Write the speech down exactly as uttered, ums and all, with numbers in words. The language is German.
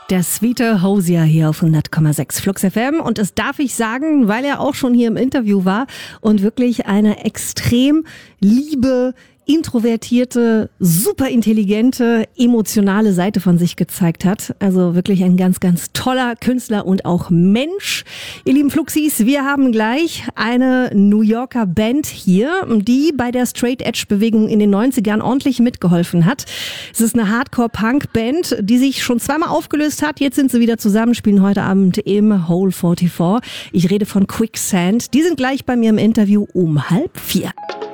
Der Sweete Hosier hier auf hundert Komma sechs Flux F M, und das darf ich sagen, weil er auch schon hier im Interview war und wirklich eine extrem liebe, introvertierte, super intelligente, emotionale Seite von sich gezeigt hat. Also wirklich ein ganz, ganz toller Künstler und auch Mensch. Ihr lieben Fluxis, wir haben gleich eine New Yorker Band hier, die bei der Straight Edge Bewegung in den neunzigern ordentlich mitgeholfen hat. Es ist eine Hardcore-Punk-Band, die sich schon zweimal aufgelöst hat. Jetzt sind sie wieder zusammen, spielen heute Abend im Hole vierundvierzig. Ich rede von Quicksand. Die sind gleich bei mir im Interview um halb vier.